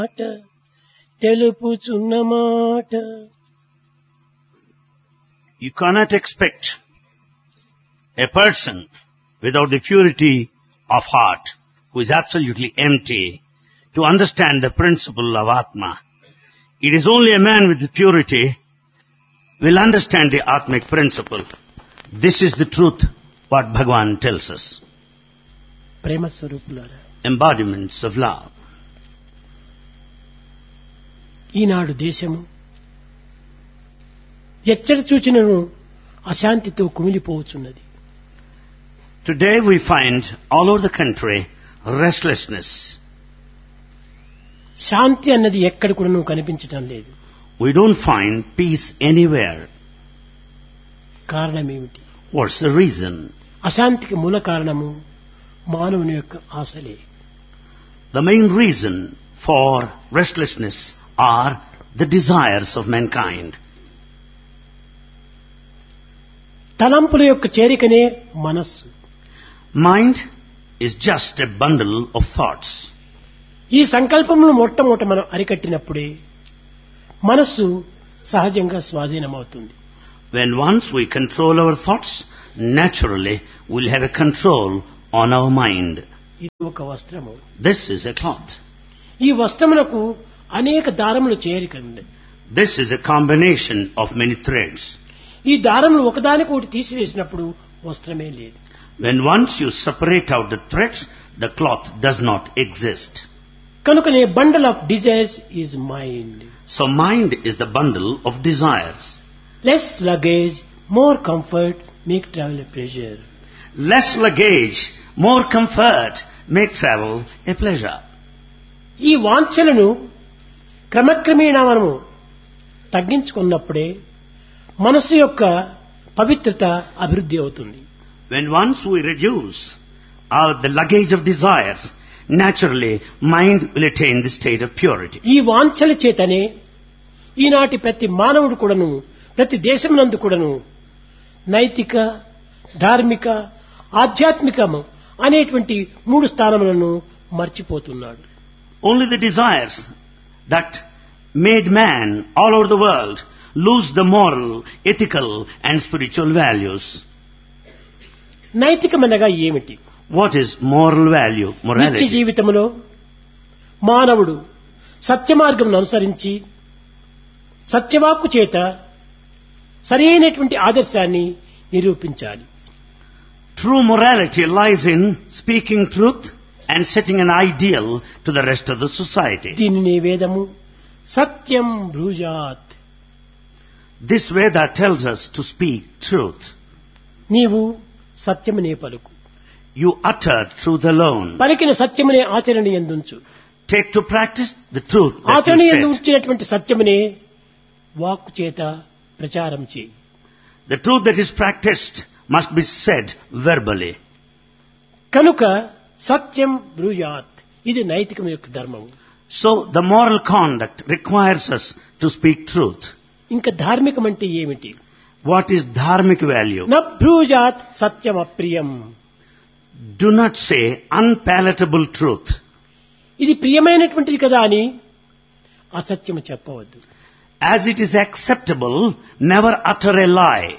తెలుపుచున్న మాట. You cannot expect a person without the purity of heart, who is absolutely empty, to understand the principle of Atma. It is only a man with the purity will understand the Atmic principle. This is the truth what Bhagavan tells us. ప్రేమ స్వరూపులారా, Embodiments of love. ఈనాడు దేశము ఎచ్చట చూచినను అశాంతితో కుమిలిపోవచ్చున్నది. Today we find all over the country restlessness. శాంతి అన్నది ఎక్కడ కూడా కనిపించటం లేదు. We don't find peace anywhere. కారణం ఏమిటి? What's the reason? అశాంతికి మూల కారణము మానవుని యొక్క ఆశలే. The main reason for restlessness are the desires of mankind. తలంపుల యొక్క చేరికనే మనస్సు. Mind is just a bundle of thoughts. ఈ సంకల్పమును మొట్టమొదట మనం అరికట్టినప్పుడే మనస్సు సహజంగా స్వాధీనమవుతుంది. When once we control our thoughts, naturally we'll have a control on our mind. ఇది ఒక వస్త్రము. This is a cloth. ఈ వస్త్రమునకు అనేక దారములు చేరిక ఉంది. This is a combination of many threads. ఈ దారములు ఒకదానికొకటి తీసివేసినప్పుడు వస్త్రమే లేదు. When once you separate out the threads, the cloth does not exist. కనుకనే bundle of desires is mind. So mind is the bundle of desires. Less luggage, more comfort, make travel a pleasure. Less luggage, more comfort, make travel a pleasure. ఈ వాంఛలను క్రమక్రమేణా మనము తగ్గించుకున్నప్పుడే మనసు యొక్క పవిత్రత అభివృద్ధి అవుతుంది. When once we reduce the luggage of desires, naturally mind will attain the state of purity. ఈ వాంఛల చేతనే ఈనాటి ప్రతి మానవుడు కూడాను, ప్రతి దేశమునందు కూడాను నైతిక, ధార్మిక, ఆధ్యాత్మికము అనేటువంటి మూడు స్థానములను మర్చిపోతున్నాడు. Only the desires that made man all over the world lose the moral, ethical and spiritual values. నైతికమనగా ఏమిటి? What is moral value, నిత్య morality? జీవితంలో మానవుడు సత్య మార్గమును అనుసరించి సత్యవాక్కు చేత సరైనటువంటి ఆదర్శాన్ని నిరూపించాలి. True morality lies in speaking truth and setting an ideal to the rest of the society. దీనిని వేదము సత్యం బ్రూజాత్. This Veda tells us to speak truth. నీవు సత్యమునే పలుకు. You utter truth alone. పలికిన సత్యమునే ఆచరణ యందుంచు. Take to practice the truth that ఆచరణ you యందు said. ఉంచినటువంటి సత్యమునే వాక్కు చేత ప్రచారం చేయి. The truth that is practiced must be said verbally. కనుక సత్యం బ్రూయాత్, ఇది నైతికం యొక్క ధర్మము. So the moral conduct requires us to speak truth. ఇంకా ధార్మికం అంటే ఏమిటి? What is dharmic value? న బ్రూజాత్ సత్యం అప్రియం. Do not say unpalatable truth. ఇది ప్రియమైనటువంటిది కదా అని అసత్యము చెప్పవద్దు. As it is acceptable, never utter a lie.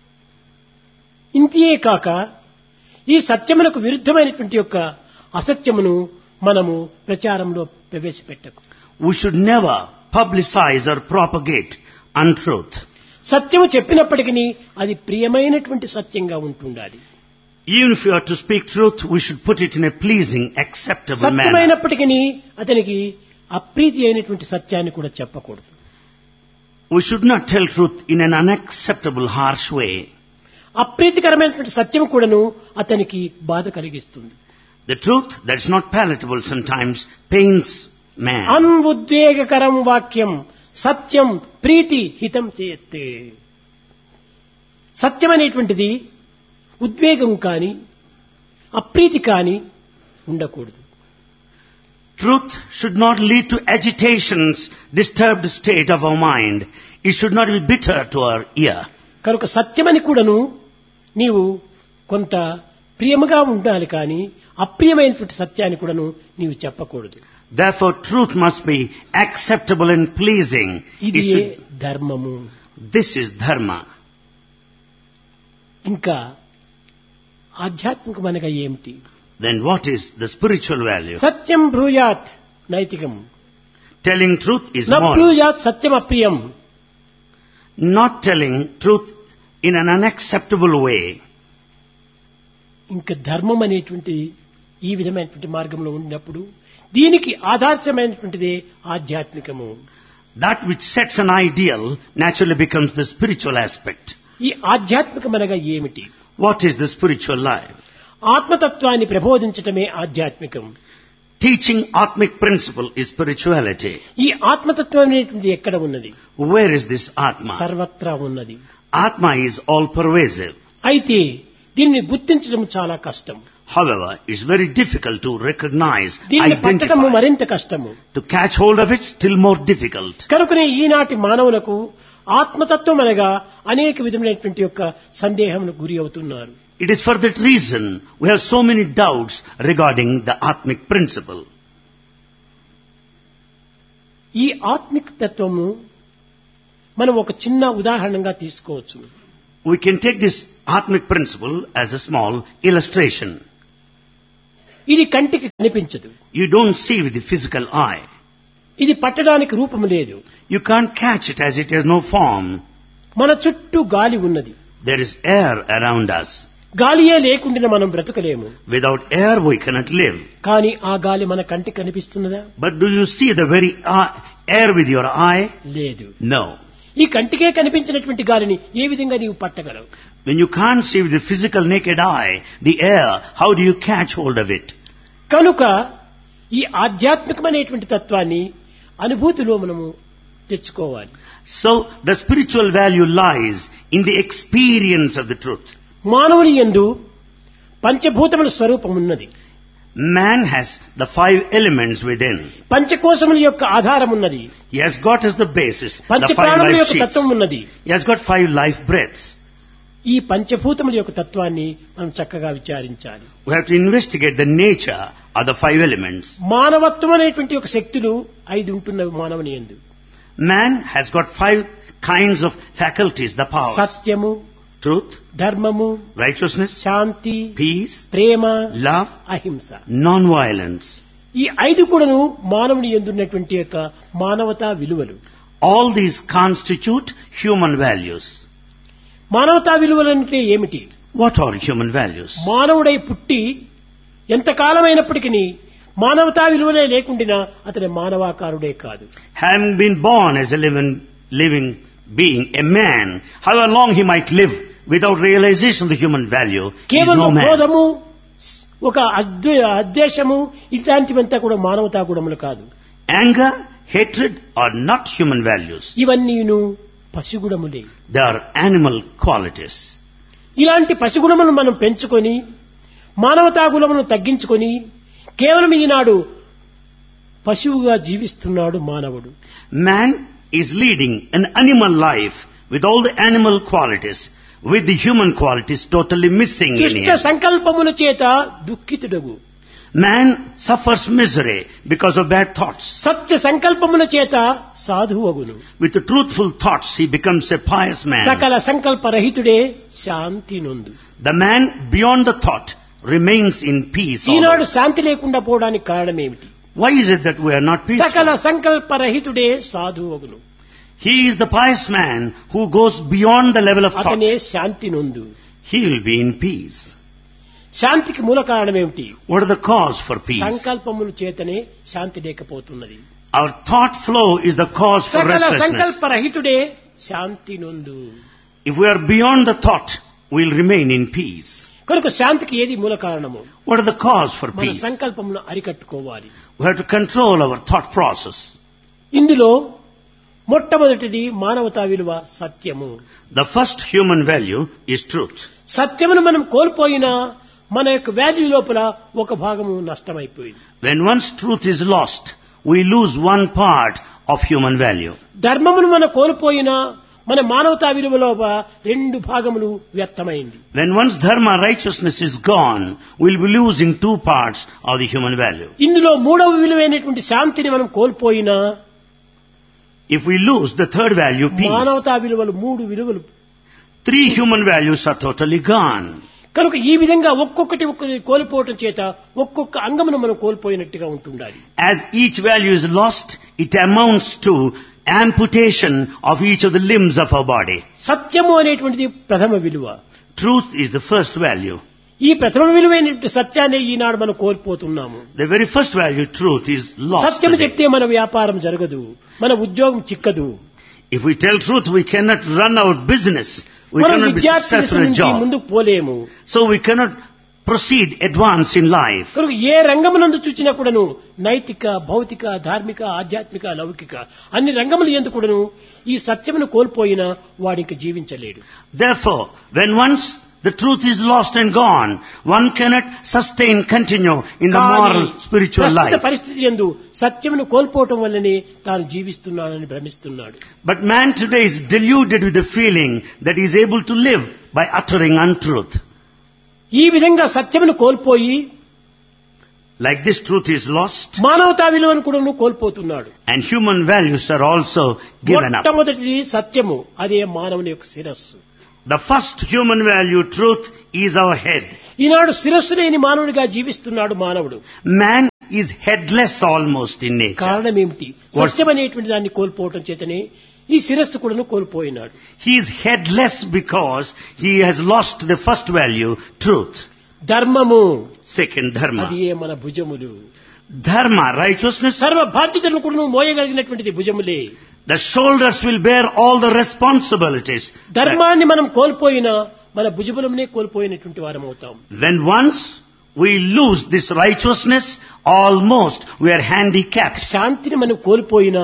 ఇంతే కాక ఈ సత్యమునకు విరుద్ధమైనటువంటి యొక్క అసత్యమును మనము ప్రచారంలో ప్రవేశపెట్టకు. We should never publicize or propagate untruth. సత్యము చెప్పినప్పటికీ అది ప్రియమైనటువంటి సత్యంగా ఉంటుండాలి. Even if you are to speak truth, we should put it in a pleasing, acceptable manner. సత్యమైనప్పటికీ అతనికి అప్రీతి అయినటువంటి సత్యాన్ని కూడా చెప్పకూడదు. We should not tell truth in an unacceptable, harsh way. అప్రీతికరమైనటువంటి సత్యం కూడాను అతనికి బాధ కలిగిస్తుంది. The truth that is not palatable sometimes pains man. అన్ఉద్వేగకరం వాక్యం సత్యం ప్రీతి హితం చేయత్తే. సత్యం అనేటువంటిది ఉద్వేగం కాని అప్రీతి కాని ఉండకూడదు. Truth should not lead to agitations, disturbed state of our mind. It should not be bitter to our ear. కనుక సత్యమని కూడాను నీవు కొంత ప్రియముగా ఉండాలి కానీ అప్రియమైనటువంటి సత్యాన్ని కూడాను నీవు చెప్పకూడదు. Therefore, truth must be acceptable and pleasing. ఇది It should- ధర్మము. This is dharma. ఇంకా ఆధ్యాత్మికమనగా ఏమిటి? Then what is the spiritual value? Satyam బ్రూయాత్ నైతికం, Telling truth is న moral. బ్రూయాత్ Satyam అప్రియం. Not telling truth in an unacceptable way. ఇంకా ధర్మం అనేటువంటి ఈ విధమైనటువంటి మార్గంలో ఉన్నప్పుడు దీనికి ఆదర్శమైనటువంటిదే ఆధ్యాత్మికము. That which sets an ideal naturally becomes the spiritual aspect. ఈ ఆధ్యాత్మికమనగా ఏమిటి? What is the spiritual life? ఆత్మతత్వాన్ని ప్రబోధించటమే ఆధ్యాత్మికం. Teaching Atmic principle is spirituality. ఈ ఆత్మతత్వం అనేటువంటిది ఎక్కడ ఉన్నది? Where is this Atma? సర్వత్రా ఉన్నది. Atma is all pervasive. అయితే దీన్ని గుర్తించడం చాలా కష్టం. However, it's very difficult to recognize, దీన్ని పట్టడము identify. మరింత కష్టము. To catch hold of it, still more difficult. కనుకనే ఈనాటి మానవులకు ఆత్మతత్వం అనగా అనేక విధమైనటువంటి యొక్క సందేహములకు గురి అవుతున్నారు. It is for that reason we have so many doubts regarding the Atmic principle. ఈ ఆత్మిక తత్వము మనం ఒక చిన్న ఉదాహరణగా తీసుకోవచ్చు. We can take this Atmic principle as a small illustration. ఇది కంటికి కనిపించదు. You don't see with the physical eye. ఇది పట్టడానికి రూపము లేదు. You can't catch it as it has no form. మన చుట్టూ గాలి ఉన్నది. There is air around us. గాలియే లేకుండా మనం బ్రతకలేము. Without air we cannot live. కానీ ఆ గాలి మన కంటికి కనిపిస్తున్నదా? But do you see the very air with your eye? లేదు. No. ఈ కంటికే కనిపించినటువంటి గాలిని ఏ విధంగా నీవు పట్టగలవు? When you can't see with the physical naked eye, the air, how do you catch hold of it? కనుక ఈ ఆధ్యాత్మికమైనటువంటి తత్వాన్ని అనుభూతిలో మనము తెచ్చుకోవాలి. So the spiritual value lies in the experience of the truth. మానవుని యందు పంచభూతముల స్వరూపం ఉన్నది. Man has the 5 elements within. పంచకోశముల యొక్క ఆధారం ఉన్నది. He has got as the basis the 5 పంచప్రాణముల life యొక్క sheets. తత్వం ఉన్నది. He has got 5 life breaths. ఈ పంచభూతముల యొక్క తత్వాన్ని మనం చక్కగా విచారించాలి. We have to investigate the nature of the 5 elements. మానవత్వం అనేటువంటి ఒక శక్తులు 5 ఉంటున్నవి మానవుని యందు. Man has got 5 kinds of faculties, the powers. సత్యము, Truth, ధర్మము, righteousness, శాంతి, peace, ప్రేమ, love, అహింస. non-violence. ఈ 5 కూడాను మానవుని యందు ఉన్నటువంటి యొక్క మానవతా విలువలు. All these constitute human values. మానవతా విలువలంటే ఏమిటి? What are human values? మానవుడై పుట్టి ఎంతకాలమైనప్పటికీ మానవతా విలువలే లేకుండా అతని మానవాకారుడే కాదు. Having been born as a living being, a man, however long he might live without realization of the human value, he is కేవలం no man. క్రోధము, ఒక అద్వేషము ఇట్లాంటివంతా కూడా మానవతా గుణములు కాదు. Anger, hatred are not human values. ఇవన్నీను పశుగుణములే. They are animal qualities. ఇలాంటి పశుగుణములను మనం పెంచుకొని మానవతా గుణములను తగ్గించుకొని కేవలం ఈనాడు పశువుగా జీవిస్తున్నాడు మానవుడు. Man is leading an animal life with all the animal qualities, with the human qualities totally missing in దుష్ట him. సంకల్పముల చేత దుఃఖితుడగు. Man suffers misery because of bad thoughts. సత్య సంకల్పముల చేత సాధువగును. With the truthful thoughts, he becomes a pious man. సకల సంకల్పరహితుడే శాంతి నొందు. The man beyond the thought remains in peace. Eenadu always. శాంతి లేకుండా పోవడానికి కారణం ఏమిటి? Why is it that we are not సకల peaceful? సంకల్పరహితుడే సాధువగును. He is the pious man who goes beyond the level of thought. అతనే శాంతి నొందు. He will be in peace. శాంతికి మూల కారణం ఏమిటి? What are the cause for peace? సంకల్పముల చేతనే శాంతి లేకపోతున్నది. Our thought flow is the cause for సకల restlessness. సంకల్పరహితుడే Shanti నొందు. If we are beyond the thought, we will remain in peace. కనుక శాంతికి ఏది మూల కారణము? What are the cause for మన peace? సంకల్పమును అరికట్టుకోవాలి. We have to control our thought process. ఇందులో మొట్టమొదటిది మానవతా విలువ సత్యము. The first human value is truth. సత్యమును మనం కోల్పోయినా మన యొక్క వాల్యూ లోపల ఒక భాగము నష్టమైపోయింది. When once truth is lost, we lose one part of human value. ధర్మమును మనం కోల్పోయినా మన మానవతా విలువలో రెండు భాగములు వ్యర్థమైంది. When one's dharma, righteousness is gone, we'll be losing two parts of the human value. ఇందులో మూడవ విలువైనటువంటి శాంతిని మనం కోల్పోయినా, If we lose the third value, peace, మానవతా విలువలు మూడు విలువలు, three human values are totally gone. కనుక ఈ విధంగా ఒక్కొక్కటి కోల్పోవటం చేత ఒక్కొక్క అంగమును మనం కోల్పోయినట్టుగా ఉంటుండాలి. As each value is lost, it amounts to amputation of each of the limbs of our body. సత్యము అనేటువంటిది ప్రథమ విలువ. Truth is the first value. ఈ ప్రథమ విలువైనటువంటి సత్యాన్ని ఈనాడు మనం కోల్పోతున్నాము. The very first value, truth, is lost సత్యము today. చెప్తే మన వ్యాపారం జరగదు, మన ఉద్యోగం చిక్కదు. If we tell truth, we cannot run our business. We మనం cannot be విద్యార్థి successful in a నుంచి job. ముందుకు పోలేము. So we cannot proceed, advance in life. కనుక ఏ రంగమునందు చూచినా కూడాను నైతిక, భౌతిక, ధార్మిక, ఆధ్యాత్మిక, లౌకిక అన్ని రంగముల యందు కూడాను ఈ సత్యమును కోల్పోయినా వాడికి జీవించలేడు. Therefore, when once the truth is lost and gone, one cannot sustain, continue in the moral, spiritual ప్రస్తుత life. పరిస్థితి యందు సత్యమును కోల్పోవటం వల్లనే తాను జీవిస్తున్నానని భ్రమిస్తున్నాడు. But man today is deluded with the feeling that he is able to live by uttering untruth. ఈ విధంగా సత్యమును కోల్పోయి Like this, truth is lost, మానవతా విలువను కూడా కోల్పోతున్నాడు. and human values are also given up. మొట్టమొదటిది సత్యము, అదే మానవుని యొక్క శిరస్సు. The first human value, truth, is our head. ఈనాడు శిరస్సు లేని మానవుడిగా జీవిస్తున్నాడు మానవుడు. Man is headless almost in nature. కారణం ఏమిటి? సత్యం అనేటువంటి దాన్ని కోల్పోవటం చేతనే ఈ శిరస్సు కూడా కోల్పోయినాడు. He is headless because he has lost the first value, truth. ధర్మము, Second, dharma. అది ఏ మన భుజములు. Dharma, righteousness, సర్వ బాధ్యతలను కూడా మోయగలిగినటువంటిది భుజములే. the shoulders will bear all the responsibilities. ధర్మాన్ని మనం కోల్పోయినా మన భుజములనే కోల్పోయినటువంటి వారం అవుతాం. When once we lose this righteousness, almost we are handicapped. శాంతిని మనం కోల్పోయినా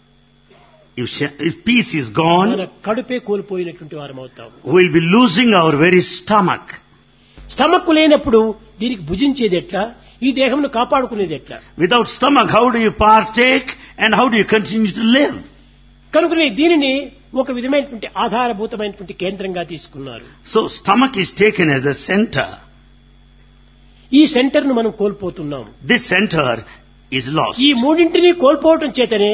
If peace is gone, మన కడుపే కోల్పోయినటువంటి వారం అవుతాం. we will be losing our very stomach. Stomach లేనప్పుడు దీనికి భుజించేది ఎట్లా, ఈ దేహంను కాపాడుకునేది ఎట్లా? Without stomach, how do you partake and how do you continue to live? కనుకనే దీనిని ఒక విధమైనటువంటి ఆధారభూతమైనటువంటి కేంద్రంగా తీసుకున్నారు. So stomach is taken as the center. ఈ సెంటర్ ను మనం కోల్పోతున్నాం. This center is lost. ఈ మూడింటిని కోల్పోవటం చేతనే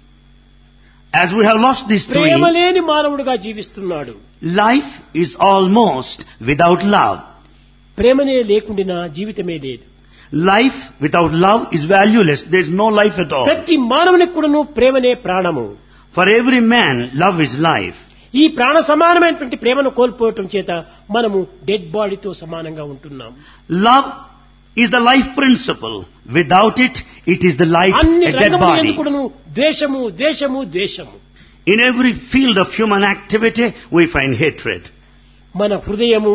As we have lost these three, ప్రేమ లేని మానవుడిగా జీవిస్తున్నాడు. life is almost without love. ప్రేమనే లేకుండా జీవితమే లేదు. Life without love is valueless. There is no life at all. ప్రతి మానవునికి కూడాను ప్రేమనే ప్రాణము. For every man, love is life. ఈ ప్రాణ సమానమైనటువంటి ప్రేమను కోల్పోవటం చేత మనము డెడ్ బాడీతో సమానంగా ఉంటున్నాం. Love is the life principle. Without it, it is the life, అన్ని a dead రంగములందు body. కూడాను ద్వేషము, ద్వేషము, ద్వేషము. In every field of human activity, we find hatred. మన హృదయము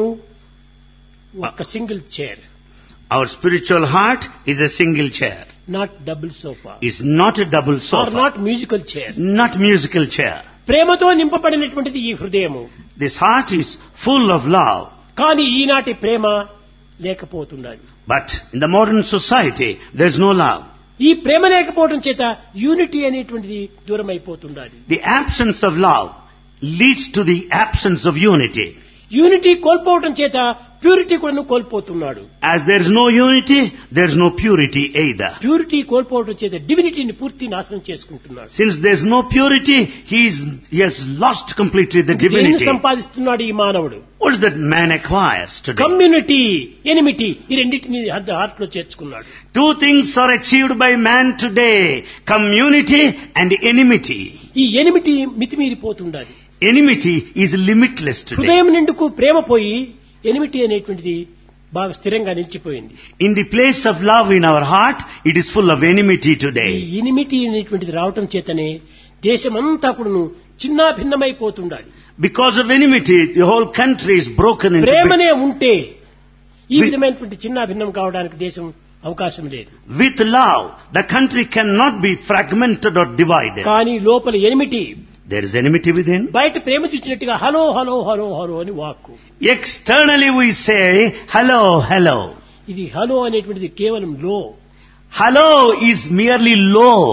ఒక single chair, Our spiritual heart is a single chair. Not double sofa, Is not a double are sofa. Not musical chair. Not musical chair. ప్రేమతో నింపబడినటువంటిది ఈ హృదయము. This heart is full of love. కానీ ఈనాటి ప్రేమ లేకపోతున్నది. But in the modern society, there is no love. ఈ ప్రేమ లేకపోవడం చేత unity అనేటువంటిది దూరం అయిపోతున్నది. The absence of love leads to the absence of unity. Unity కోల్పోవడం చేత ప్యూరిటీ కూడా కోల్పోతున్నాడు. As there is no unity, there is no purity either. Purity కోల్పోవడం చేత డివినిటీని పూర్తి నాశనం చేసుకుంటున్నాడు. Since there is no purity, he has lost completely the దేన్ని divinity. సంపాదిస్తున్నాడు ఈ మానవుడు? What is that man acquires today? Community, enmity, ఈ రెండింటిని హార్ట్ లో చేర్చుకున్నాడు. Two things are achieved by man today: community and enmity. ఈ enmity మితిమీరిపోతుండాలి. Enmity is limitless today. హృదయం నిండుకు ప్రేమ పోయి ఎనిమిటీ అనేటువంటిది బాగా స్థిరంగా నిలిచిపోయింది. In the place of love in our heart, it is full of enmity ఈ today. ఎనిమిటీ అనేటువంటిది రావటం చేతనే దేశమంతా కూడాను చిన్న భిన్నమైపోతుండాలి. Because of enmity, the whole country is broken into ప్రేమనే bits. ఉంటే ఈ విధమైనటువంటి చిన్న భిన్నం కావడానికి దేశం అవకాశం లేదు. With love, the country cannot be fragmented or divided. కానీ లోపల enmity, There is enmity within. బయట ప్రేమ చూసినట్టుగా హలో హలో హలో హలో అని వాక్కు. Externally we say, hello, hello. ఇది హలో అనేటువంటిది కేవలం లో. Hello is merely low.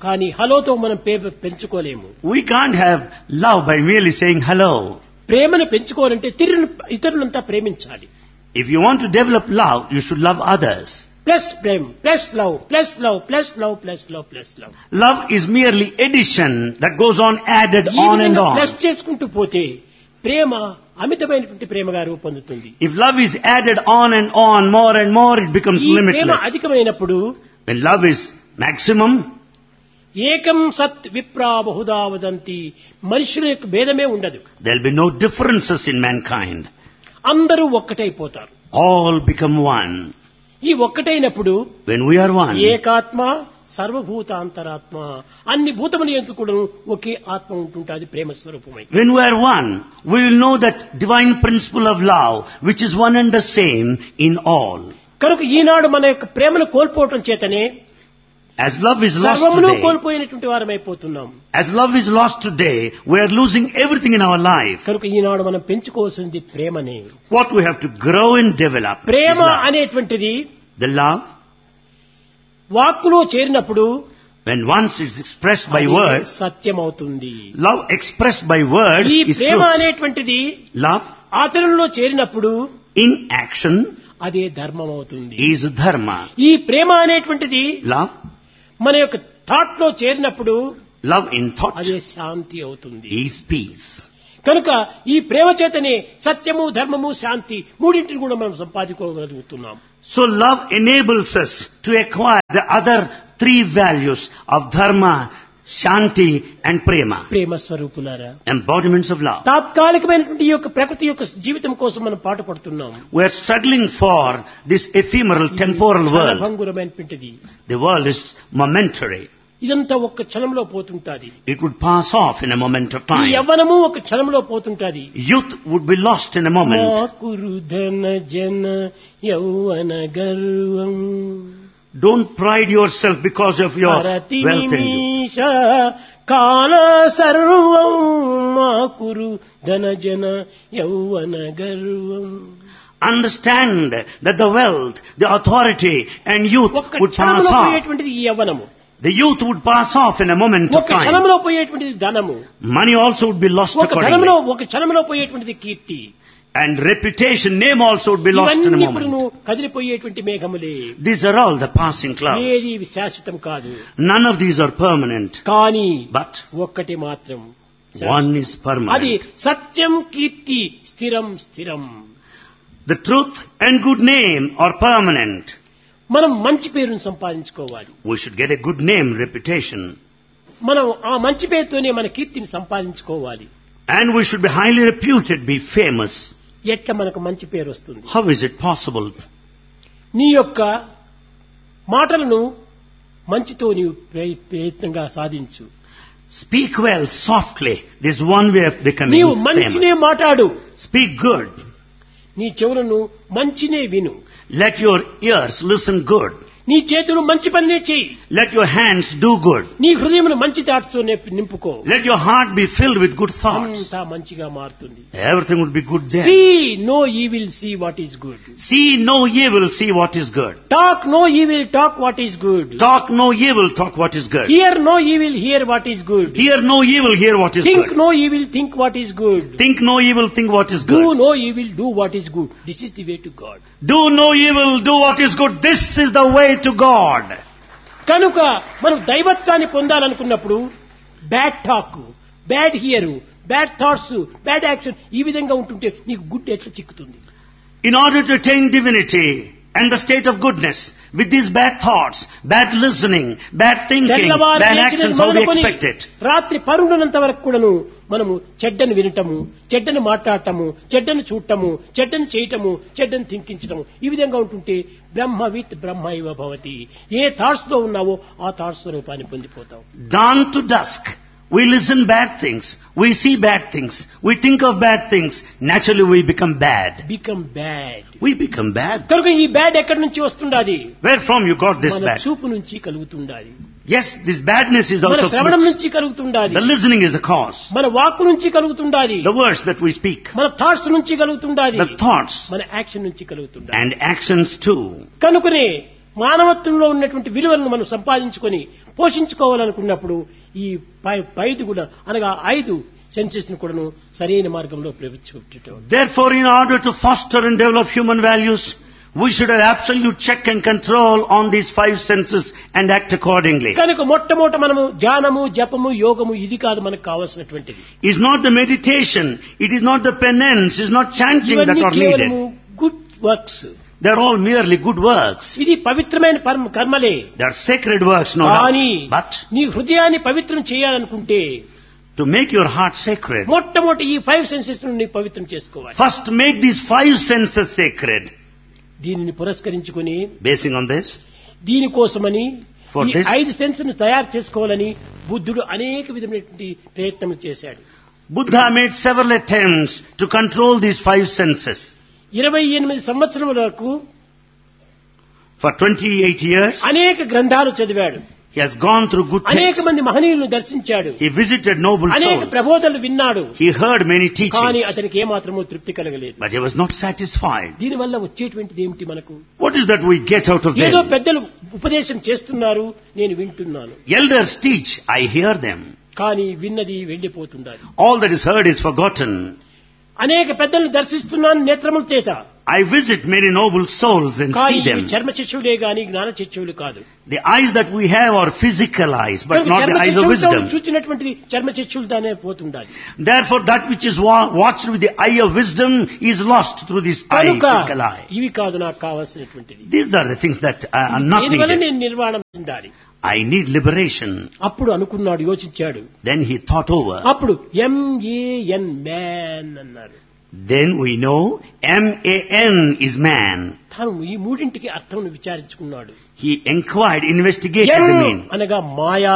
కానీ హలోతో మనం పెంచుకోలేము. We can't have love by merely saying hello. ప్రేమను పెంచుకోవాలంటే ఇతరులంతా ప్రేమించాలి. If you want to develop love, you should love others. Plus Prema, plus love, plus love, plus love, plus love, plus love. Love is merely addition that goes on added on and on. Plus చేసుకుంటూ పోతే ప్రేమ అమితమైనటువంటి ప్రేమగా రూపొందుతుంది. If love is added on and on, more and more, it becomes ఈ ప్రేమ limitless. అధికమైనప్పుడు When love is maximum, ఏకం సత్ విప్రా బహుదా వదంతి, మనుషుల యొక్క భేదమే ఉండదు. there will be no differences in mankind. అందరూ ఒక్కటైపోతారు. All become one. ఈ ఒక్కటైనప్పుడు When we are one, ఏకాత్మ సర్వభూతాంతరాత్మ, అన్ని భూతముల యందు కూడా ఒకే ఆత్మ ఉంటుంటుంది ప్రేమ స్వరూపమై. when we are one, we will know that divine principle of love, which is one and the same in all. కనుక ఈనాడు మన యొక్క ప్రేమను కోల్పోవటం చేతనే As love is lost సర్వమును today, కోల్పోయినటువంటి వారమైపోతున్నాం. as love is lost today, we are losing everything in our life. కనుక ఈనాడు మనం పెంచుకోవాల్సింది ప్రేమనే. What we have to grow and develop is Prema love. అనేటువంటిది The love, వాక్కులో చేరినప్పుడు when once it's expressed by అది words, సత్యం అవుతుంది. love expressed by word ఈ is Prema truth. అనేటువంటిది Love ఆచరణలో చేరినప్పుడు in action అదే ధర్మం అవుతుంది. is dharma. ఈ ప్రేమ అనేటువంటిది Love, మన యొక్క థాట్ లో చేరినప్పుడు love in thought అదే శాంతి అవుతుంది. is peace. కనుక ఈ ప్రేమ చేతనే సత్యము, ధర్మము, శాంతి మూడింటిని కూడా మనం సంపాదించుకోగలుగుతున్నాం. So love enables us to acquire the other three values of dharma, shanti and prema, ప్రేమ స్వరూపులారా, embodiments of love. తాత్కాలికమైనటువంటి ఈ యొక్క ప్రకృతి యొక్క జీవితం కోసం మనం పాటుపడుతున్నాం. We are struggling for this ephemeral temporal world. భంగురమైనటువంటిది. The world is momentary. ఇదంతా ఒక్క క్షణంలో పోతుంటాది. It would pass off in a moment of ఈ time. యవ్వనము ఒక క్షణంలో పోతుంటాది. Youth would be lost in a moment. కురుధన జన యౌవన గర్వం Don't pride yourself because of your wealth and youth. కాల సర్వం మా కురు ధన జన యౌవన గర్వం. Understand that the wealth, the authority and youth ఒక్క would pass క్షణంలో off. పోయేటువంటిది ఈ యవ్వనము. The youth would pass off in a moment of ఒక time. క్షణంలో పోయేటువంటిది ధనము. Money also would be lost ఒక accordingly. క్షణంలో పోయేటువంటిది కీర్తి. And reputation, name also would be lost in a ఇవన్నీ ఇప్పుడు moment. కదిలిపోయేటువంటి మేఘములే. These are all the passing clouds. ఏది శాశ్వతం కాదు. None of these are permanent. కానీ But ఒక్కటి మాత్రం one is అది permanent. సత్యం, కీర్తి, స్థిరం స్థిరం. The truth and good name are permanent. మనం మంచి పేరును సంపాదించుకోవాలి. We should get a good name, reputation. మనం ఆ మంచి పేరుతోనే మన కీర్తిని సంపాదించుకోవాలి. And we should be highly reputed, be famous. ఎట్లా మనకు మంచి పేరు వస్తుంది? How is it possible? నీ యొక్క మాటలను మంచితో నీవు ప్రయత్నంగా సాధించు. Speak well, softly. This is one way of becoming నీవు మంచినే famous. మాట్లాడు. Speak good. నీ చెవులను మంచినే విను. Let your ears listen good. నీ చేతులు మంచి పనినే చెయ్యి. Let your hands do good. నీ హృదయమును మంచి తాటుతో నింపుకో. Let your heart be filled with good thoughts. అంతా మంచిగా మారుతుంది. Everything would be good then. See no evil, see what is good. See no evil, see what is good. Talk no evil, talk what is good. Talk no evil, talk what is good. Hear no evil, hear what is good. Hear no evil, hear what is Think good. no evil, think what is good. Think no evil, think what is Do good. no evil, do what is good. This is the way to God. Do no evil, do what is good. This is the way to God. కనుక మనం దైవత్వాన్ని పొందాలనుకున్నప్పుడు bad talk, bad here, bad thoughts, bad action ఈ విధంగా ఉంటుంటే నీకు good ఎట్లా చిక్కుతుంది? In order to attain divinity and the state of goodness, with these bad thoughts, bad listening, bad thinking, bad actions, how do you expect it? రాత్రి పరుండునంత వరకు కూడాను మనము చెడ్డను వినటము, చెడ్డను మాట్లాడటము, చెడ్డను చూడటము, చెడ్డను చేయటము, చెడ్డను థింకించటము ఈ విధంగా ఉంటుంటే బ్రహ్మవిత్ బ్రహ్మ ఇవ భవతి. ఏ థాట్స్ లో ఉన్నావో ఆ థాట్స్ రూపాన్ని పొందిపోతావు. Dawn to dusk, we listen bad things, we see bad things, we think of bad things, naturally we become bad. Become bad. We become bad. కనుక ఈ బ్యాడ్ ఎక్కడి నుంచి వస్తుండాది? Where from you got this మన bad? చూపు నుంచి కలుగుతుండాలి. Yes, this badness is out మన of శ్రవణం looks. నుంచి కలుగుతుండాలి. The listening is the cause. మన వాక్కు నుంచి కలుగుతుండాలి. The words that we speak, మన థాట్స్ నుంచి కలుగుతుండాలి. the thoughts మన యాక్షన్ నుంచి కలుగుతుండాలి. and actions too. కనుకనే మానవత్వంలో ఉన్నటువంటి విలువలను మనం సంపాదించుకొని పోషించుకోవాలనుకున్నప్పుడు ఈ పైది కూడా అనగా 5 సెన్సెస్ ను కూడాను సరైన మార్గంలో ప్రవేశపెట్టడం. Therefore, in order to foster and develop human values, we should have absolute check and control on these 5 senses and act accordingly. కనుక మొట్టమొదట మనము ధ్యానము, జపము, యోగము ఇది కాదు మనకు కావాల్సినటువంటిది. Is not the meditation, it is not the penance, is not chanting that are needed. Good works. They are all merely good works. ఇది పవిత్రమైన కర్మలే. They are sacred works, no doubt. But నీ హృదయాన్ని పవిత్రం చేయాలనుకుంటే, to make your heart sacred, మొట్టమొదటి ఈ 5 senses ని పవిత్రం చేసుకోవాలి. first make these 5 senses sacred. దీనిని పురస్కరించుకొని, basing on this, దీనికోసమని for ఈ this 5 సెన్స్ ను తయారు చేసుకోవాలని బుద్ధుడు అనేక విధమైనటువంటి ప్రయత్నం చేశాడు. Buddha made several attempts to control these 5 senses. 28 సంవత్సరముల వరకు for 28 years అనేక గ్రంథాలు చదివాడు. he has gone through good అనేక texts. మంది మహనీయులను దర్శించాడు. He visited noble అనేక souls. ప్రబోధనలు విన్నాడు. He heard many కానీ teachings, అతనికి ఏమాత్రమూ తృప్తి కలగలేదు. but he was not satisfied. దీనివల్ల వచ్చేటువంటిది ఏమిటి మనకు? What is that we get out of ఏదో them? పెద్దలు ఉపదేశం చేస్తున్నారు, నేను వింటున్నాను. Elders teach, I hear them. కానీ విన్నది వెళ్లిపోతుండాలి. All that is heard is forgotten. అనేక పెద్దలను దర్శిస్తున్నాను నేత్రముల చేత. I visit many noble souls and కానీ see them. చర్మ చక్షువులే గాని జ్ఞాన చక్షువులు కాదు. The eyes that we have are physical eyes, but not the eyes of wisdom. చూచినటువంటి చర్మ చక్షువులతోనే పోతుండాలి. Therefore, that which is watched with the eye of wisdom is lost through this eye, physical eye. ఇవి కాదు నాకు కావాల్సినటువంటిది. These are the things that are not దీనివల్ల needed. నేను నిర్వాణం చెందాలి. I need liberation. అప్పుడు అనుకున్నాడు, యోచించాడు. Then he thought over. అప్పుడు MAN man అన్నాడు. Then we know MAN is man. తాను ఈ మూడింటికి అర్థం విచారించుకున్నాడు. He inquired, investigated the meaning. అనగా మాయా.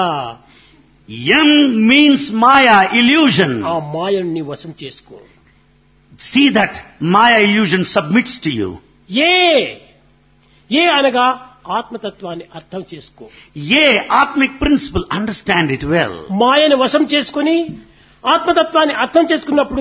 M means Maya, illusion. ఆ మాయని వశం చేసుకో. See that Maya illusion submits to you. ఏ అనగా ఆత్మతత్వాన్ని అర్థం చేసుకో. Atmic principle, understand it well. మాయను వశం చేసుకుని ఆత్మతత్వాన్ని అర్థం చేసుకున్నప్పుడు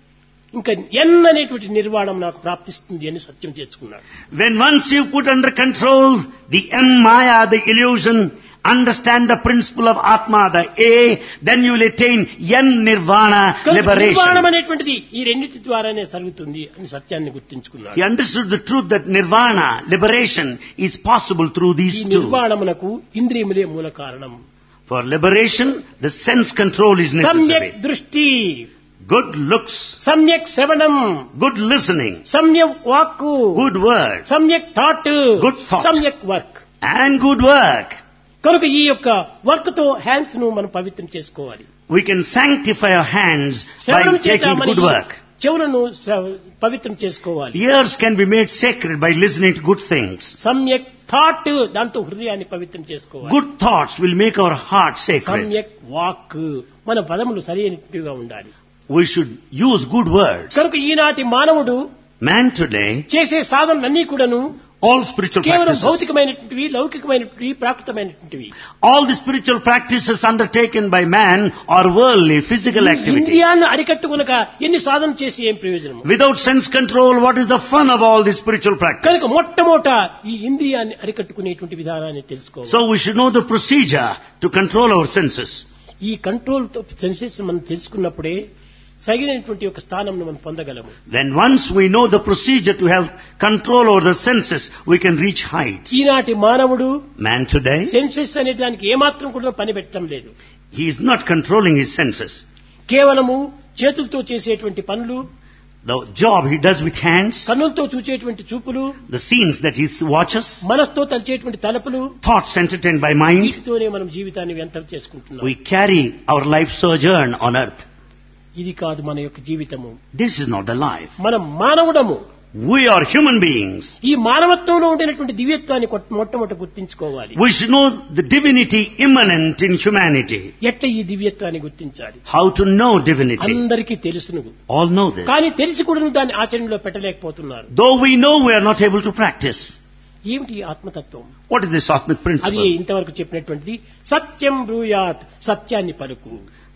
ఇంకా అనేటువంటి నిర్వాణం నాకు ప్రాప్తిస్తుంది అని సత్యం చేసుకున్నాడు. When once you put under control the Maya, the illusion, understand the principle of Atma, the then you will attain nirvana, liberation. నిర్వాణం అనేటువంటిది ఈ రెండింటి ద్వారానే జరుగుతుంది అని సత్యాన్ని గుర్తించుకున్నాడు. He understood the truth that nirvana, liberation, is possible through these ఈ two. నిర్వాణమునకు ఇంద్రియములే మూల కారణం. For liberation, the sense control is necessary. సమ్యక్ దృష్టి, good looks, సమ్యక్ శ్రవణం, good listening, సమ్యక్ వాక్కు, good word, సమ్యక్ థాట్, good thought, సమ్యక్ వర్క్, and good work. కనుక ఈ యొక్క వర్క్ తో హ్యాండ్స్ ను మనం పవిత్రం చేసుకోవాలి. We can sanctify our hands by taking good work. చెవులను పవిత్రం చేసుకోవాలి. Ears can be made sacred by listening to good things. సమ్యక్ థాట్, దాంతో హృదయాన్ని పవిత్రం చేసుకోవాలి. Good thoughts will make our heart sacred. సమ్యక్ వాక్, మన పదములు సరైనట్టుగా ఉండాలి. We should use good words. కనుక ఈనాటి మానవుడు Man today, చేసే సాధనలన్నీ కూడాను all spiritual కేవలం practices, భౌతికమైనటువంటివి, లౌకికమైనటువంటివి, ప్రాకృతమైనటువంటివి. all the spiritual practices undertaken by man are worldly, physical activity. ఇంద్రియాన్ని అరికట్టుకొనక ఎన్ని సాధన చేసి ఏం ప్రయోజనం? Without sense control, what is the fun of all this spiritual practice? కనుక మొట్టమొదట ఈ ఇంద్రియాన్ని అరికట్టుకునేటువంటి విధానాన్ని తెలుసుకోవాలి. So we should know the procedure to control our senses. ఈ కంట్రోల్ సెన్సెస్ మనం తెలుసుకున్నప్పుడే సరైనటువంటి ఒక స్థానంను మనం పొందగలము. Then once we know the procedure to have control over the senses, we can reach heights. ఈనాటి మానవుడు Man today, సెన్సెస్ అనే దానికి ఏమాత్రం కూడా పని పెట్టడం లేదు. he is not controlling his senses. కేవలము చేతులతో చేసేటువంటి పనులు, The job he does with hands, కన్నులతో చూచేటువంటి చూపులు, the scenes that he watches, మనసుతో తలచేటువంటి తలపులు, thoughts entertained by mind, వీటితోనే మనం జీవితాన్ని వ్యర్థం చేసుకుంటున్నాం. we carry our life sojourn on earth. ఇది కాదు మన యొక్క జీవితము. This is not the life. మనం మానవుడము. We are human beings. ఈ మానవత్వంలో ఉండినటువంటి దివ్యత్వాన్ని మొట్టమొదట గుర్తించుకోవాలి. We should know the divinity immanent in humanity. ఎట్లా ఈ దివ్యత్వాన్ని గుర్తించాలి? How to know divinity. అందరికీ తెలుసును. All know this. కానీ తెలిసి కూడా దాన్ని ఆచరణలో పెట్టలేకపోతున్నారు. Though we know, we are not able to practice. ఏమిటి ఆత్మతత్వం? What is this Atmic అది principle? ఇంతవరకు చెప్పినటువంటిది సత్యం బ్రూయాత్, సత్యాన్ని పలుకు.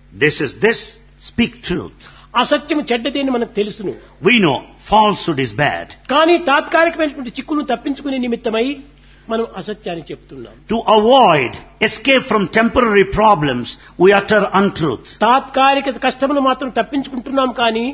This, speak truth. అసత్యం చెడ్డదేని మనకు తెలుసును. We know falsehood is bad. కానీ తాత్కాలికమైనటువంటి చిక్కులను తప్పించుకునే నిమిత్తమై మనం అసత్యాన్ని చెప్తున్నాం. To avoid escape from temporary problems, we utter untruth. తాత్కాలిక కష్టములు మాత్రం తప్పించుకుంటున్నాం కానీ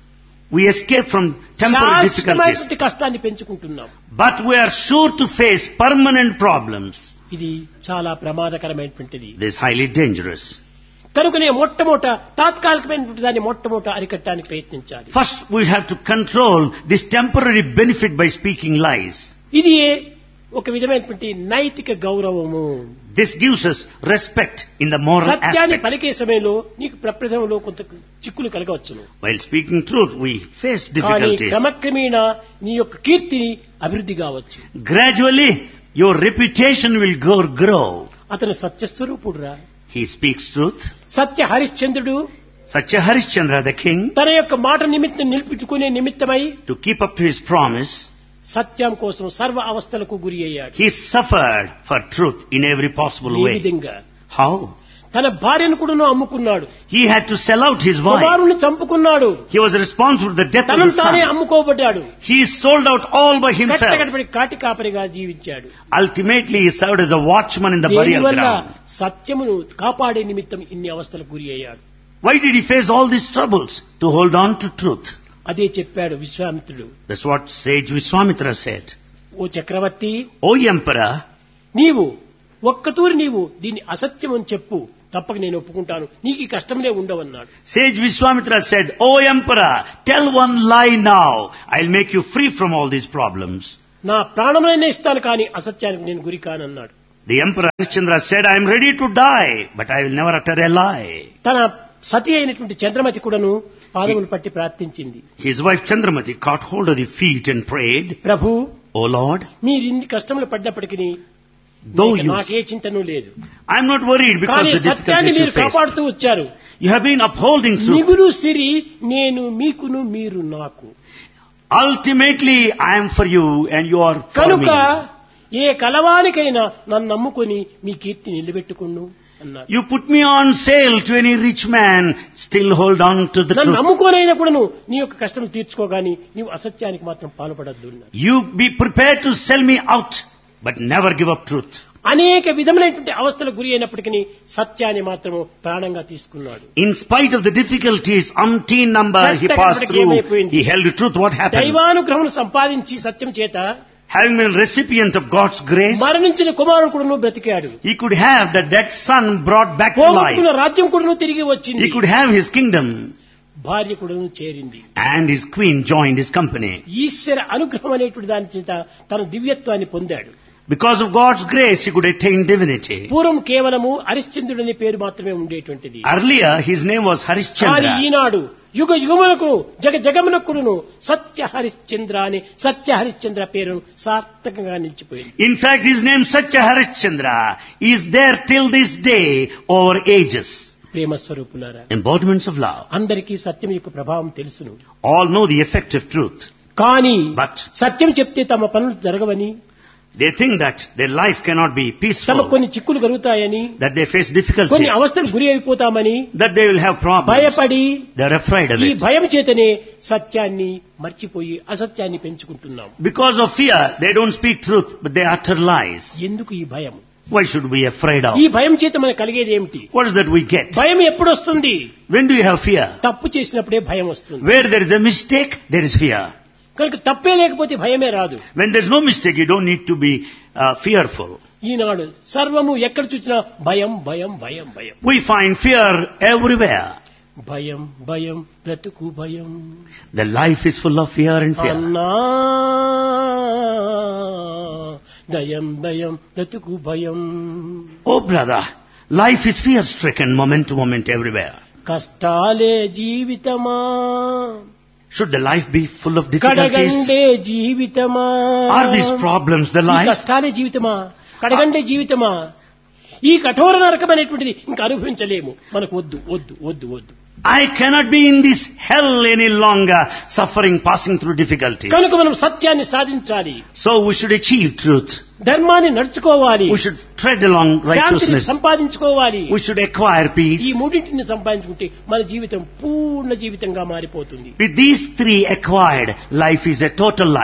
We escape from temporary difficulties. శాశ్వతమైన కష్టాన్ని పెంచుకుంటున్నాం. But we are sure to face permanent problems. ఇది చాలా ప్రమాదకరమైనటువంటిది. This is highly dangerous. కనుకనే మొట్టమొదట తాత్కాలికమైనటువంటి దాన్ని మొట్టమొదట అరికట్టడానికి ప్రయత్నించాలి. First, we have to control this temporary benefit by speaking lies. ఇది ఒక విధమైనటువంటి నైతిక గౌరవము. This gives us respect in the moral సత్యాన్ని aspect. పలికే సమయంలో నీకు ప్రప్రథమంలో కొంత చిక్కులు కలగవచ్చును. While speaking truth, we face కానీ difficulties. క్రమక్రమేణా నీ యొక్క కీర్తిని అభివృద్ధి కావచ్చు. Gradually, your reputation will grow. అతను సత్యస్వరూపుడురా. He speaks truth. సత్య హరిశ్చంద్రుడు Satya Harishchandra, the king, తన యొక్క మాట నిమిత్తం నిలిపించుకునే నిమిత్తమై to keep up to his promise, సత్యం కోసం సర్వ అవస్థలకు గురి అయ్యాడు. he suffered for truth in every possible ఈ way. విధంగా How? తన భార్యను కూడా అమ్ముకున్నాడు. He had to sell out his wife. కుమారుని చంపుకున్నాడు. He was responsible for the death of తనను his తానే son. అమ్ముకోబడ్డాడు. He sold out all by himself. కట్టకడపడి కాటి కాపరిగా జీవించాడు. Ultimately, he served as a watchman in the burial దీనివల్ల ground. సత్యమును కాపాడే నిమిత్తం ఇన్ని అవస్థలకు గురి అయ్యాడు. Why did he face all these troubles? To hold on to truth. అదే చెప్పాడు విశ్వామిత్రుడు. That's what sage Vishwamitra said. Oh Chakravarthi, O emperor, నీవు ఒక్కతూరి నీవు దీన్ని అసత్యం అని చెప్పు, తప్పక నేను ఒప్పుకుంటాను, నీకు ఈ కష్టంలే ఉండవన్నాడు. sage Vishwamitra said, O emperor, tell one lie now. I'll make you free from all these problems. నా ప్రాణములైనా ఇస్తాను కానీ అసత్యానికి నేను గురి కానన్నాడు. The emperor Harishchandra said, I am ready to die, but I will never utter a lie. తన సతి అయినటువంటి చంద్రమతి కూడాను పాదములు పట్టి ప్రార్థించింది. His wife Chandramati caught hold of the feet and prayed, Prabhu, O Lord, మీరు ఇన్ని కష్టములు పడ్డప్పటికీ though you... నాకే చింతను లేదు. I am not worried because కానీ of the సత్యాన్ని difficulties you మీరు face. కాపాడుతూ వచ్చారు. You have been upholding truth. మిగులు సిరి నేను మీకును మీరు నాకు. Ultimately, I am for you and you are for కనుక me. ఏ కలవానికైనా నన్ను నమ్ముకొని మీ కీర్తి నిలబెట్టుకును అన్నారు. You put me on sale to any rich man, still hold on to the నన్ను truth. నమ్ముకోనైనా కూడాను నీ యొక్క కష్టం తీర్చుకోగాని నీవు అసత్యానికి మాత్రం పాల్పడద్దు అన్నారు. You be prepared to sell me out, but never give up truth. అనేక విధములైనటువంటి అవస్థలకు గురి అయినప్పటికీ సత్యాన్ని మాత్రము ప్రాణంగా తీసుకున్నాడు. In spite of the difficulties, umpteen number he passed through, he held the truth. What happened? దైవానుగ్రహం సంపాదించి సత్యం చేత Having been recipient of God's grace, మరణించిన కుమారుడు కూడా బ్రతికాడు. he could have the dead son brought back to life. పోగొట్టుకున్న రాజ్యం కూడా తిరిగి వచ్చింది. He could have his kingdom, భార్య కూడా చేరింది. and his queen joined his company. ఈశ్వర అనుగ్రహం అనేటువంటి దాని చేత తన దివ్యత్వాన్ని పొందాడు. Because of God's grace, he could attain divinity. పూర్వం కేవలము హరిశ్చంద్రుడు అనే పేరు మాత్రమే ఉండేటువంటిది. Earlier, his name was కానీ Harishchandra. ఈనాడు యుగ యుగములకు జగమునకును సత్య హరిశ్చంద్ర అని సత్య హరిశ్చంద్ర పేరు సార్థకంగా నిలిచిపోయింది. In fact, his name Satya Harishchandra is there till this day over ages. ప్రేమ స్వరూపులారా, Embodiments of love. అందరికీ సత్యం యొక్క ప్రభావం తెలుసును. All know the effect of truth. కానీ But సత్యం చెప్తే తమ పనులు జరగవని, they think that their life cannot be తమకు peaceful, కొన్ని చిక్కులు కలుగుతాయని, that they face కొన్ని difficulties, అవస్థలు గురి అయిపోతామని that they will have problems. భయపడి They're afraid of ఈ it. భయం చేతనే సత్యాన్ని మర్చిపోయి అసత్యాన్ని పెంచుకుంటున్నాం. Because of fear, they don't speak truth, but they utter lies. ఎందుకు ఈ భయం? Why should we be afraid of? ఈ భయం చేత మనకు కలిగేది ఏమిటి? What is that we get? భయం ఎప్పుడు వస్తుంది? When do you have fear? తప్పు చేసినప్పుడే భయం వస్తుంది. Where there is a mistake, there is fear. కనుక తప్పే లేకపోతే భయమే రాదు. When there's no mistake, you don't need to be fearful. ఈనాడు సర్వము ఎక్కడ చూసినా భయం భయం భయం భయం. We find fear everywhere. భయం భయం బ్రతుకు భయం. The life is full of fear and fear. అన్నా దయం దయం బ్రతుకు భయం. Oh brother, life is fear-stricken moment to moment everywhere. కష్టాలే జీవితమా, Should the life be full of difficulties? కడగండే జీవితమా. Are these problems the ఈ life? కష్టాలే జీవితమా, కడగండే జీవితమా. ఈ కఠోర నరకమైనటువంటిది ఇంకా అనుభవించలేము. మనకు వద్దు వద్దు వద్దు వద్దు. I cannot be in this hell any longer, suffering, passing through difficulties. కనుక మనం సత్యాన్ని సాధించాలి. So we should achieve truth. ధర్మాన్ని నడుచుకోవాలి. We should tread along శాంతిని righteousness. సంపాదించుకోవాలి. We should acquire ఈ peace. మూడింటిని సంపాదించుకుంటే మన జీవితం పూర్ణ జీవితంగా మారిపోతుంది. With these three acquired, life is a total life.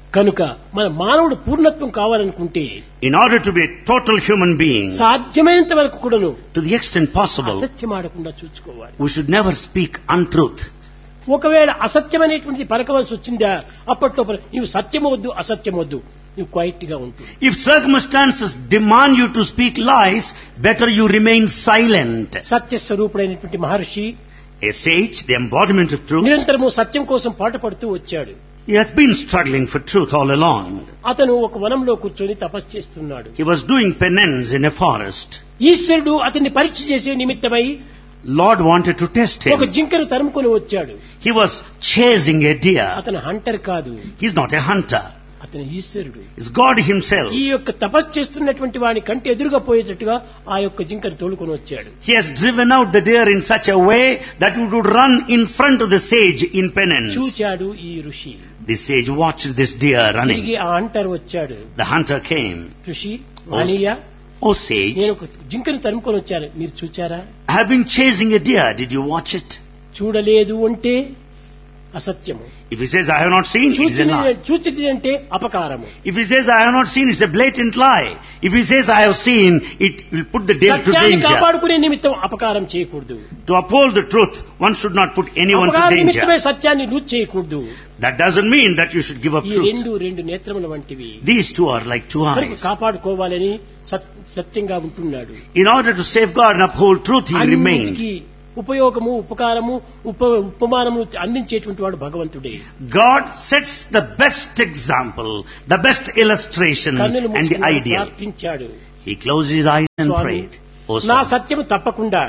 కనుక మన మానవుడు పూర్ణత్వం కావాలనుకుంటే In order to be a total human being, సాధ్యమైనంత వరకు కూడాను to the extent possible, అసత్యం ఆడకుండా చూసుకోవాలి. we should never speak untruth. ఒకవేళ అసత్యమైనటువంటిది పలకవలసి వచ్చిందా అప్పట్లో నీవు సత్యమవద్దు అసత్యమవద్దు నువ్వు క్వైట్ గా ఉంటుంది. If circumstances demand you to speak lies, better you remain silent. సత్యస్వరూపుడైనటువంటి Maharshi A sage, the embodiment of truth, నిరంతరము సత్యం కోసం పాటుపడుతూ వచ్చాడు. he has been struggling for truth all along. అతను ఒక వనంలో కూర్చొని తపస్సు చేస్తున్నాడు. He was doing penance in a forest. ఈశ్వరుడు అతన్ని పరీక్ష చేసే నిమిత్తమై Lord wanted to test ఒక him. జింకను తరుముకొని వచ్చాడు. He was chasing a deer. అతను హంటర్ కాదు, He's not a hunter. అతను ఈశ్వరుడు. It's God himself. ఈ యొక్క తపస్సు చేస్తున్నటువంటి వాని కంటి ఎదురుగా పోయేటట్టుగా ఆ యొక్క జింకను తోలుకొని వచ్చాడు. He has driven out the deer in such a way that it would run in front of the sage in penance. చూచాడు ఈ ఋషి. The sage watched this deer running. తిరిగి ఆ హంటర్ వచ్చాడు. The hunter came. ఋషి వాణియా, Oh sage, నేను ఒక జింకను తరుముకొని వచ్చాను, మీరు చూచారా? I have been chasing a deer. Did you watch it? చూడలేదు అంటే అసత్యము, If he says, I have not seen, it is a lie. చూచిది అంటే అపకారము. If he says, I have not seen, it's a blatant lie. If he says, I have seen, it will put the deer to సత్యాన్ని danger. కాపాడుకునే నిమిత్తం అపకారం చేయకూడదు. To uphold the truth, one should not put anyone to అపకార danger. నిమిత్తమే సత్యాన్ని loose చేయకూడదు. That doesn't mean that you should give up ఈ truth. రెండు నేత్రముల వంటివి These two are like two కనుక eyes. కాపాడుకోవాలని సత్యంగా ఉంటున్నాడు. In order to safeguard and uphold truth, he remained. అన్నిటికీ ఉపయోగము ఉపకారము ఉపమానము అందించేటువంటి వాడు భగవంతుడే. God sets the best example, the best illustration కన్నులు and the మూసుకుని ideal. ప్రార్థించాడు. He closed his eyes and Swamy, prayed. Oh, నా Swami, సత్యము తప్పకుండా,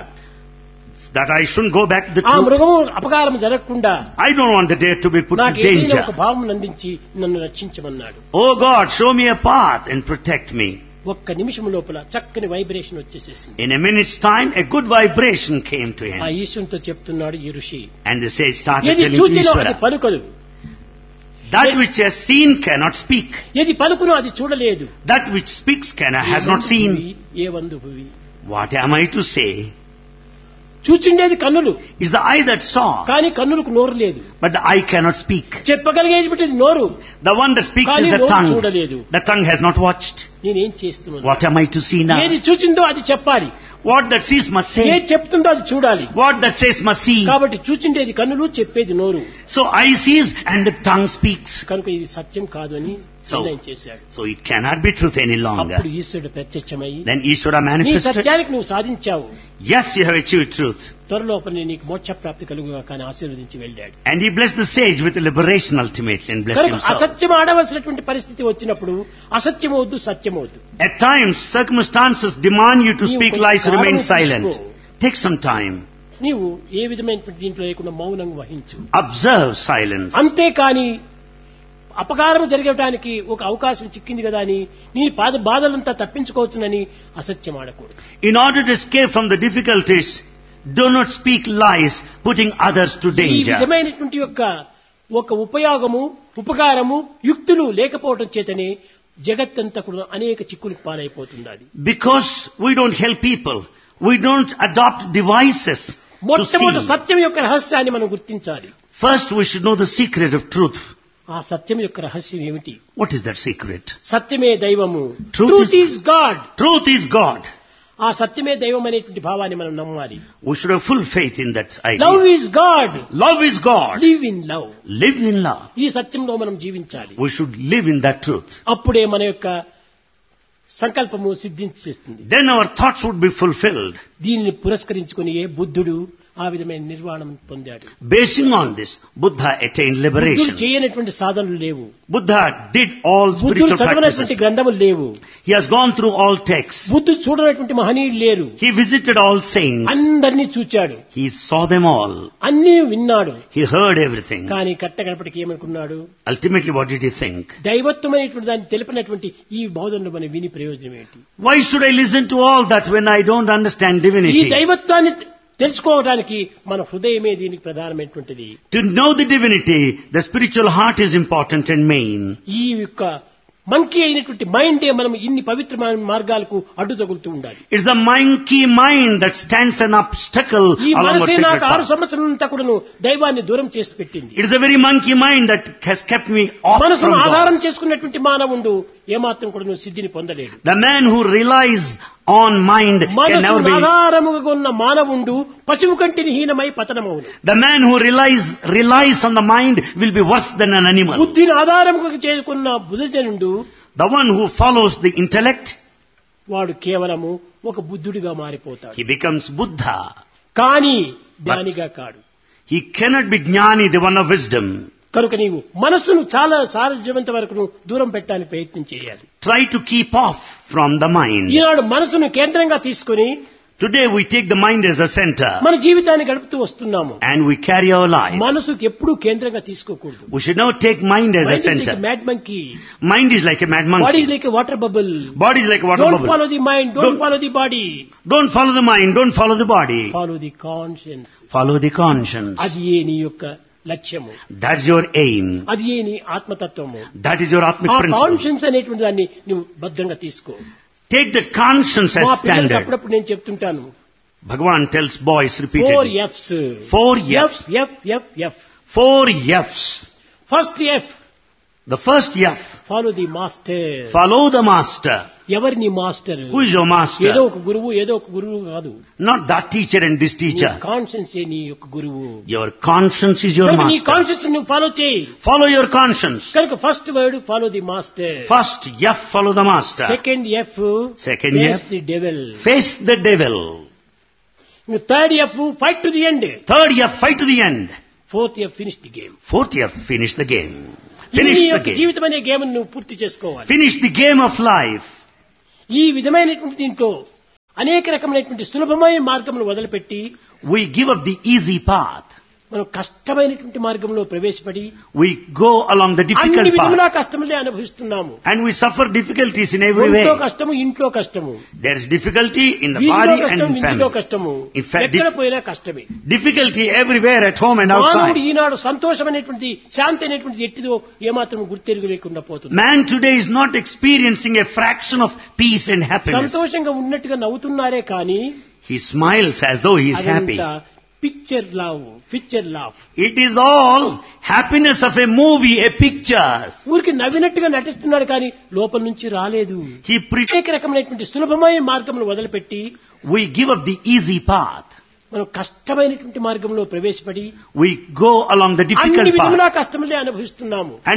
that I shouldn't go back to the ఆ truth. మృగము అపకారం జరగకుండా I don't want the deer to be put నాకు to ఏదైనా danger. ఒక భావం అందించి నన్ను రక్షించమన్నాడు. Oh God, show me a path and protect me. ఒక్క నిమిషం లోపల చక్కని vibration వచ్చేసేసింది. In a minute's time, a good vibration came to ఆ him. ఈశ్వరునితో చెప్తున్నాడు ఈ ఋషి, And the sage started ఏది telling to చూచినో అది Ishvara, పలుకదు, that which has seen cannot speak. ఏది పలుకునో అది చూడలేదు. That which speaks has not seen. A వందుభువి, What am I to say? చూచిండేది కన్నులు, It's the eye that saw, కానీ కన్నులకు నోరు లేదు. but the eye cannot speak. చెప్పగలిగేది పెట్టేది నోరు, The one that speaks కానీ is the నోరు tongue. చూడలేదు. The tongue has not watched. నేనేం చేస్తున్నాను? What am I to see now? ఏది చూచిందో అది చెప్పాలి, What that sees must ఏది say. చెప్తుందో అది చూడాలి. What that says must see. కాబట్టి చూచిండేది కన్నులు, చెప్పేది నోరు. So eye sees and the tongue speaks. కనుక ఇది సత్యం కాదు అని నిర్ణయం చేశాడు. So it cannot be truth any longer. అప్పుడు ఈశ్వరుడు ప్రత్యక్షమై, Then Ishvara నీ manifested. సత్యానికి నువ్వు సాధించావు, Yes, you have achieved truth. త్వరలోపల నీకు మోక్ష ప్రాప్తి కలుగుగా కానీ ఆశీర్వదించి వెళ్ళాడు. And he blessed the sage with liberation ultimately and blessed కనుక himself. అసత్యం ఆడవలసినటువంటి పరిస్థితి వచ్చినప్పుడు అసత్యం వద్దు, సత్యం వద్దు. At times, circumstances demand you to నీవు speak కొంత lies, remain కాలం silent. తీసుకో. Take some time. నీవు ఏ విధమైనటువంటి దీంట్లో లేకుండా మౌనంగా వహించు. Observe silence. అంతేకాని అపకారం జరగడానికి ఒక అవకాశం చిక్కింది కదా అని నీ బాధలంతా తప్పించుకోవచ్చునని అసత్యం ఆడకూడదు. In order to escape from the difficulties, do not speak lies, putting others to ఈ danger. విధమైనటువంటి యొక్క ఒక ఉపయోగము ఉపకారము యుక్తులు లేకపోవడం చేతనే జగత్తంతా కూడా అనేక చిక్కులకు పాలైపోతున్నది. Because we don't help people, we don't adopt devices to మొట్టమొదటి see. సత్యం యొక్క రహస్యాన్ని మనం గుర్తించాలి. First, we should know the secret of truth. ఆ సత్యం యొక్క రహస్యం ఏమిటి? What is that secret? సత్యమే దైవము. Truth truth is- is God. Truth is God. ఆ సత్యమే దైవం అనేటువంటి భావాన్ని మనం నమ్మాలి. We should have full faith in that love idea. Is God. Love is God. Live in love. Live in love. ఈ సత్యంలో మనం జీవించాలి. We should live in that truth. అప్పుడే మన యొక్క సంకల్పము సిద్ధించేస్తుంది. Then our thoughts would be fulfilled. దీనిని పురస్కరించుకుని బుద్ధుడు ఆ విధమైన నిర్వాణం పొందాడు. Basing on this, Buddha attained బుద్ధుడు liberation. చేయనటువంటి సాధనలు లేవు. Buddha did all బుద్ధుడు spiritual చదవనటువంటి practices. గ్రంథములు లేవు. He has gone through all texts. బుద్ధుడు చూడనటువంటి మహనీయులు లేరు. He visited all saints. అందరినీ చూచాడు, He saw them all. అన్నీ విన్నాడు. He heard everything. కానీ కట్టగడపటికి ఏమనుకున్నాడు? Ultimately, what did he think? దైవత్వమైనటువంటి దాన్ని తెలిపినటువంటి ఈ బోధనలు మనం విని ప్రయోజనం ఏంటి? Why should I listen to all that when I don't understand ఈ divinity? దైవత్వాన్ని తెలుసుకోవడానికి మన హృదయమే దీనికి ప్రధానమైనటువంటిది. To know the divinity, the spiritual heart is important and main. ఈ యొక్క మంకీ అయినటువంటి మైండే మనం ఇన్ని పవిత్రమైన మార్గాలకు అడ్డు తగులుతూ ఉండాలి. It's the monkey mind that stands an obstacle ఈ along our మనసే sacred నాకు 6 path. సంవత్సరాలంతా కూడాను దైవాన్ని దూరం చేసి పెట్టింది. It is the very monkey mind that has kept me off from మనసును God. ఆధారం చేసుకున్నటువంటి మానవుడు ఏమాత్రం కూడాను సిద్ధిని పొందలేడు. The man who relies on mind can never మనసును be. ఆధారముగా ఉన్న మానవుడు పశువు కంటిని హీనమై పతనమవును. The man who relies on the mind will be worse than an animal. బుద్ధిని ఆధారముగా చేసుకున్న బుద్ధజనుడు The one who follows the intellect, వాడు కేవలము ఒక బుద్ధుడిగా మారిపోతాడు. he becomes Buddha. కానీ జ్ఞానిగా కాడు. He cannot be Jnani, the one of wisdom. కనుక నీవు మనస్సును చాలా సారజ్యవంత వరకు దూరం పెట్టడానికి ప్రయత్నం చేయాలి. Try to keep off from the mind. ఈనాడు మనసును కేంద్రంగా తీసుకుని Today we take the mind as a center మన జీవితాన్ని గడుపుతూ వస్తున్నాము. and we carry our life. మనసుకు ఎప్పుడూ కేంద్రంగా తీసుకోకూడదు. We should never take mind as a center. Mad monkey, Mind is like a mad body monkey. Like water bubble. Body is like a water don't bubble. Follow the mind, don't follow the body, Don't follow the mind, don't follow the body. Follow the conscience. Follow the conscience. అది ఏ నీ యొక్క లక్ష్యము, That's your aim. అది ఏ నీ ఆత్మతత్వము. That is your atmic ఆ principle. Conscience అనేటువంటి దాన్ని నువ్వు భద్రంగా తీసుకో. Take that conscience మా as పిల్లలకు standard. అప్పుడప్పుడు నేను చెప్తుంటాను, Bhagavan tells boys 4 repeatedly. F's. 4 F's. F. 4 F's. First F, The first F. Follow the master. Follow the master. ఎవరి నీ మాస్టర్? Who is your ఏదో master? ఒక గురువు, ఏదో ఒక గురువు కాదు. Not that teacher and this teacher. Conscience ఏ నీ యొక్క గురువు. Your conscience is your కనుక నీ master. కాన్షియన్స్ నువ్వు ఫాలో చేయి. Follow your conscience. కనుక first word follow the master. First F, follow the master. Second F, Second face F, the devil. face the devil. Third F, fight to the end. Third F, fight to the end. Fourth F, finish the game. Fourth F, finish the game. నీ Finish the యొక్క game. జీవితం అనే game నువ్వు పూర్తి చేసుకోవాలి. Finish the game of life. ఈ విధమైనటువంటి దీంట్లో అనేక రకమైనటువంటి సులభమైన మార్గమును వదిలిపెట్టి We give up the easy path. మనం కష్టమైనటువంటి మార్గంలో ప్రవేశపడి We go along the అన్ని difficult విధములా path. కష్టములే అనుభవిస్తున్నాము. And we suffer difficulties in every ఒంట్లో way. కష్టము, ఇంట్లో కష్టము, There is difficulty in the వీధిలో body and కష్టం, in ఇంటిలో family. కష్టము, In fact, ఎక్కడ పోయినా కష్టమే. difficulty everywhere at home and మానవుడు outside. ఈనాడు సంతోషం అనేటువంటి, శాంతి అనేటువంటి ఎట్టిదో ఏమాత్రం గుర్తెరుగు లేకుండా పోతుంది. Man today is not experiencing a fraction of peace and happiness. సంతోషంగా ఉన్నట్టుగా నవ్వుతున్నారే కానీ He smiles as though he is happy. Picture లావ్. It is all happiness of a movie, a picture. ఊరికి నవ్వినట్టుగా నటిస్తున్నాడు కానీ లోపల నుంచి రాలేదు. He అనేక రకమైనటువంటి సులభమైన మార్గమును వదిలిపెట్టి We give up the easy path. మనం కష్టమైనటువంటి మార్గంలో ప్రవేశపడి We go along the అన్ని difficult path. విధములా కష్టములే అనుభవిస్తున్నాము. And